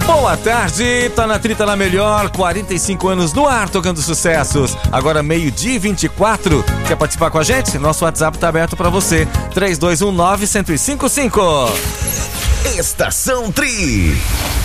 Boa tarde, tá na Trita na Melhor, 45 anos no ar, tocando sucessos. Agora 12h24. Quer participar com a gente? Nosso WhatsApp tá aberto pra você, 3219-1055. Estação Tri.